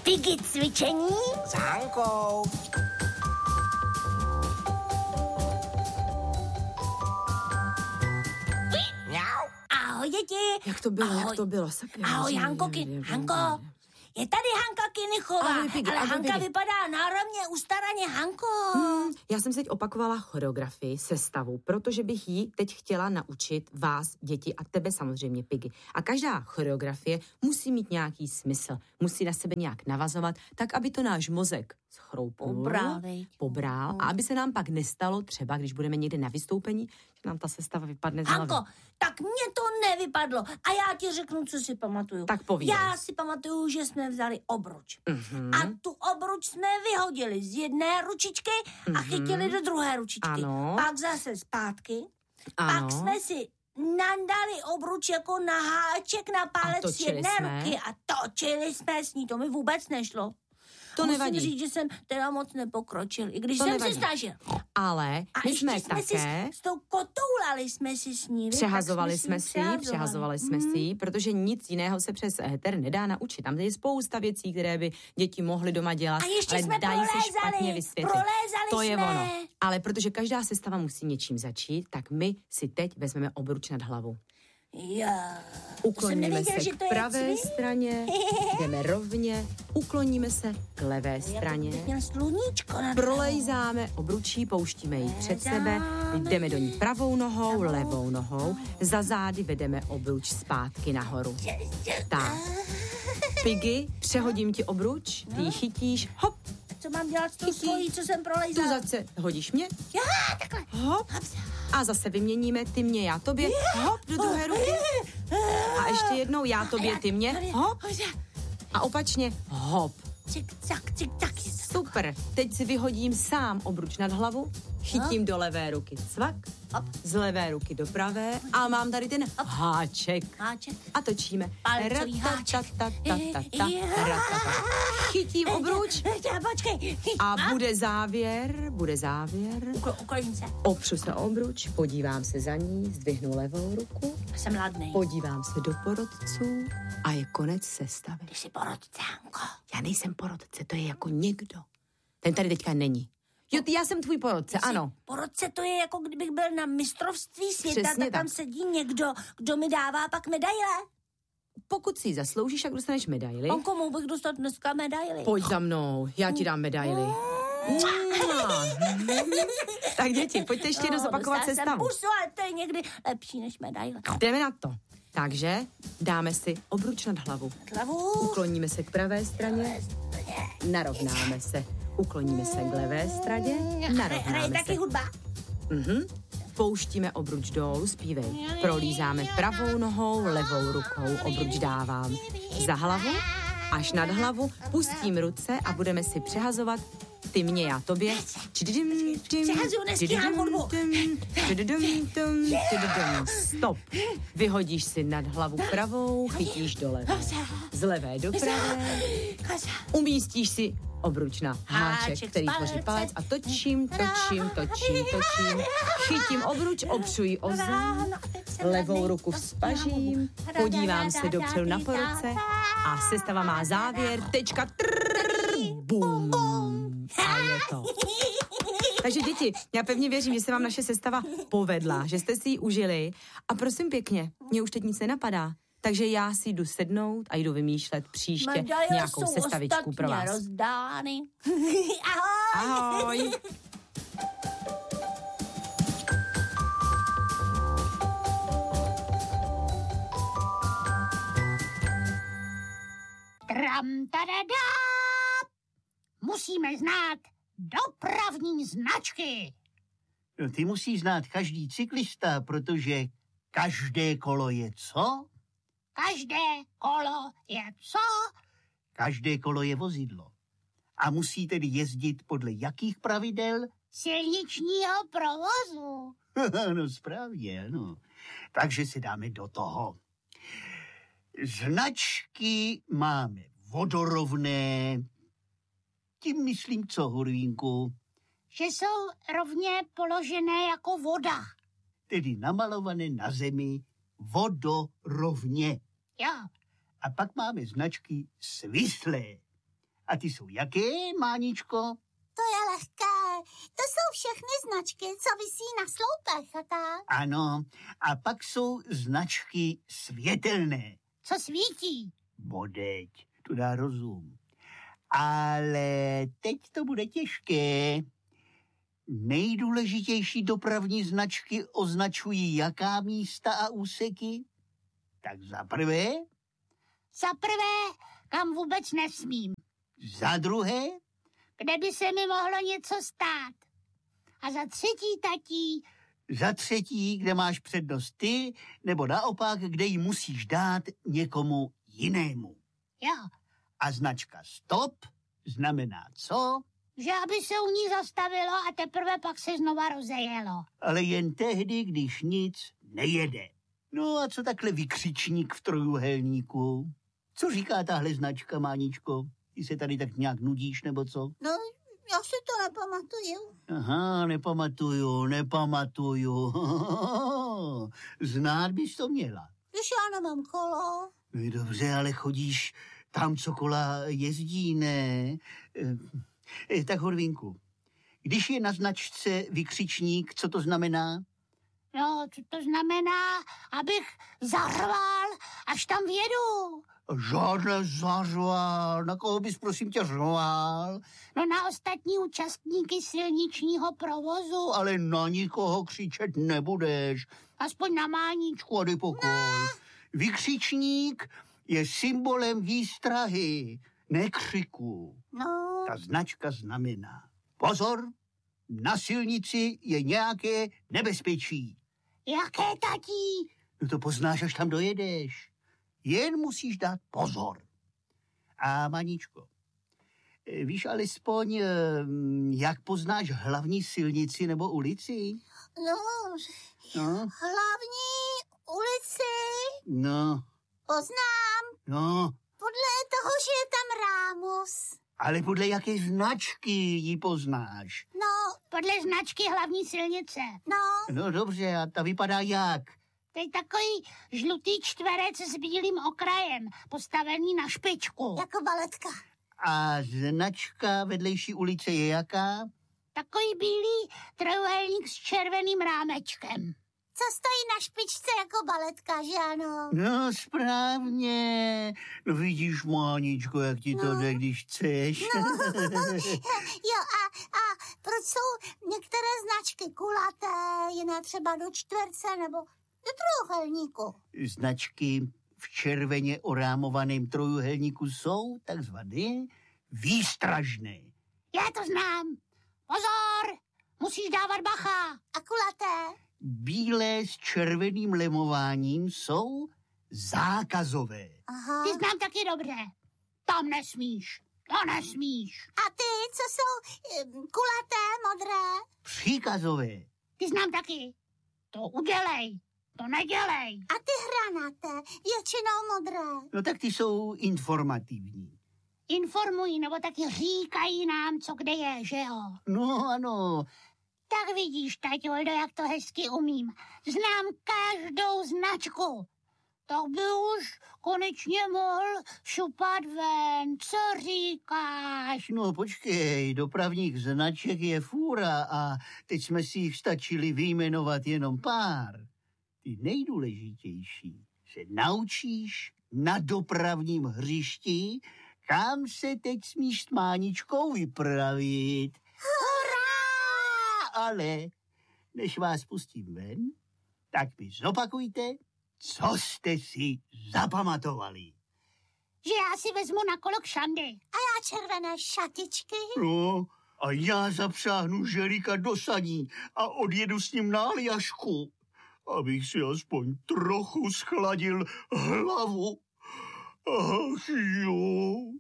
Piggy cvičení s Hankou. Mňau. Ahoj, děti. Jak to bylo, Ahoj. jak to bylo? Sakra, Ahoj, že- Hanko, Hanko. Je tady Hanka Kinichová, Ahoj, Piggy, ale ahoj, Hanka Piggy. vypadá náramně ustaraně, Hanko. Já jsem se teď opakovala choreografii, sestavu, protože bych ji teď chtěla naučit vás, děti, a tebe samozřejmě, Piggy. A každá choreografie musí mít nějaký smysl, musí na sebe nějak navazovat, tak aby to náš mozek schroupnul, pobral a aby se nám pak nestalo třeba, když budeme někde na vystoupení, že nám ta sestava vypadne z hlavy. Hanko, tak mně to nevypadlo. A já ti řeknu, co si pamatuju. Tak povídej. Já si pamatuju, že jsme vzali obruč. A tu obruč jsme vyhodili z jedné ručičky a chytili do druhé ručičky. Ano. Pak zase zpátky. Ano. Pak jsme si nandali obruč jako na háček na palec točili jedné jsme. ruky a točili jsme s ní. To mi vůbec nešlo. To Musím nevadí. říct, že jsem teda moc nepokročil, i když To jsem nevadí. se snažil. Ale A my ještě jsme jsme také... si s tou kotoulali jsme si s ní. Přehazovali jsme si ji, protože nic jiného se přes éter nedá naučit. Tam je spousta věcí, které by děti mohly doma dělat, A ještě ale jsme dají se špatně vysvětlit. prolézali To je jsme. ono. Ale protože každá sestava musí něčím začít, tak my si teď vezmeme obruč nad hlavu. Ukloníme se k pravé straně, jdeme rovně, ukloníme se k levé straně, prolejzáme obručí, pouštíme ji před sebe, jdeme do ní pravou nohou, levou nohou, za zády vedeme obruč zpátky nahoru. Tak. Piggy, přehodím ti obruč, ty ji chytíš, hop, Co mám dělat s tou svojí, co jsem tu prolejzala? zase hodíš mě, Takhle. hop, a zase vyměníme, ty mě, já tobě, hop, do druhé ruky. A ještě jednou, já tobě, ty mě, hop, a opačně, hop. Cik, tak. Super, teď si vyhodím sám obruč nad hlavu, chytím do levé ruky cvak, z levé ruky do pravé a mám tady ten háček. A točíme. Palcový háček. Ratata. Chytím obruč Počkej. a bude závěr. Ukloním se. Opřu se o obruč, podívám se za ní, zdvihnu levou ruku, Jsem ladnej. podívám se do porodců a je konec sestavy. Ty jsi porodce, Hanko. Já nejsem porodce, to je jako někdo. Ten tady teďka není. Jo, já jsem tvůj porodce, ano. Porodce to je jako kdybych byl na mistrovství světa, Přesně tak tam tak. sedí někdo, kdo mi dává pak medaile. Pokud si ji zasloužíš, jak dostaneš medaili, Hanko, mohl bych dostat dneska medaili. pojď za mnou, já ti dám medaili. Tak děti, pojďte ještě jednou zopakovat dostala jsem sestavu. pusu, ale to je někdy lepší než medaile. Jdeme na to. Takže dáme si obruč nad hlavu. Hlavu. Ukloníme se k pravé straně, narovnáme se. Ukloníme se k levé straně, Hraje narovnáme taky se. hudba. Pouštíme obruč dolů, zpívej. Prolízáme pravou nohou, levou rukou, obruč dávám za hlavu, až nad hlavu, pustím ruce a budeme si přehazovat ty mě, já tobě. Přehazuju, nestíhám hudbu. Stop. Vyhodíš si nad hlavu pravou, chytíš do levé. Z levé do pravé. Umístíš si obruč na háček, který tvoří palec a točím. Chytím obruč, opřu ji o zem, levou ruku vzpažím, podívám se dopředu na porodce a sestava má závěr, tečka, bum. A je to. Takže děti, já pevně věřím, že se vám naše sestava povedla, že jste si ji užili a prosím pěkně, mě už teď nic nenapadá. Takže já si jdu sednout a jdu vymýšlet příště Medaile nějakou jsou sestavičku pro vás. rozdány. Ahoj. Ahoj. Tram-tadadá! Musíme znát dopravní značky. No, ty musí znát každý cyklista, protože každé kolo je co? Každé kolo je co? Každé kolo je vozidlo. A musí tedy jezdit podle jakých pravidel? Silničního provozu. No správně, ano. Takže se dáme do toho. Značky máme vodorovné. Tím myslím co, Hurvínku? Že jsou rovně položené jako voda. Tedy namalované na zemi vodorovně. Jo. A pak máme značky svislé. A ty jsou jaké, Máničko? To je lehké. To jsou všechny značky, co visí na sloupech a tak. Ano, a pak jsou značky světelné. Co svítí? Bodeď, to dá rozum. Ale teď to bude těžké. Nejdůležitější dopravní značky označují jaká místa a úseky? Tak za prvé, Za prvé, kam vůbec nesmím. za druhé, Kde by se mi mohlo něco stát. A za třetí, tatí, za třetí, kde máš přednost ty, nebo naopak, kde ji musíš dát někomu jinému. jo, A značka stop znamená co? že aby se u ní zastavilo a teprve pak se znova rozejelo. Ale jen tehdy, když nic nejede. No a co takhle vykřičník v trojúhelníku? Co říká tahle značka, Máničko? Ty se tady tak nějak nudíš, nebo co? No, já si to nepamatuju. Aha, nepamatuju. Znát bys to měla. Když já nemám kolo. No dobře, ale chodíš tam, co kola jezdí, ne? Tak Horvínku, když je na značce vykřičník, co to znamená? No, co to znamená, abych zařval, až tam vědu. Žádné zařval. Na koho bys prosím tě řval? No na ostatní účastníky silničního provozu. Ale na nikoho křičet nebudeš. Aspoň na Máničku. Kody pokoj. Vykřičník je symbolem výstrahy, ne křiku. No, Ta značka znamená pozor, na silnici je nějaké nebezpečí. jaké, tatí? No to poznáš, až tam dojedeš. Jen musíš dát pozor. A Maničko, víš alespoň, jak poznáš hlavní silnici nebo ulici? No, No, hlavní ulici no, poznám no. podle toho, že je tam rámus. Ale podle jaké značky ji poznáš? No, podle značky hlavní silnice. No, No dobře, a ta vypadá jak? to je takový žlutý čtverec s bílým okrajem, postavený na špičku. Jako baletka. A značka vedlejší ulice je jaká? Takový bílý trojuhelník s červeným rámečkem. Co stojí na špičce jako baletka, že ano? No správně. No vidíš, Máničko, jak ti to jde, když chceš. Jo, a proč jsou některé značky kulaté, jiné třeba do čtverce nebo do trojuhelníku? Značky v červeně orámovaném trojuhelníku jsou takzvané výstražné. Já to znám. Pozor, musíš dávat bacha. A kulaté? Bílé s červeným lemováním jsou zákazové. Aha. Ty znám taky dobře. Tam nesmíš. To nesmíš. A ty, co jsou kulaté, modré? Příkazové. Ty znám taky. To udělej. To nedělej. A ty hranaté, většinou modré. No tak ty jsou informativní. Informují, nebo taky říkají nám, co kde je, že jo? No ano, Tak vidíš, taťoldo, jak to hezky umím. Znám každou značku. Tak by už konečně mohl šupat ven. Co říkáš? no počkej, dopravních značek je fůra a teď jsme si jich stačili vyjmenovat jenom pár. Ty nejdůležitější se naučíš na dopravním hřišti, kam se teď smíš s Máničkou vypravit. Hurá! Ale než vás pustím ven, tak mi zopakujte, co jste si zapamatovali. Že já si vezmu na kolo kšandy. A já červené šatičky. No, a já zapřáhnu želíka do saní a odjedu s ním na Aljašku, abych si aspoň trochu schladil hlavu. Ach jo.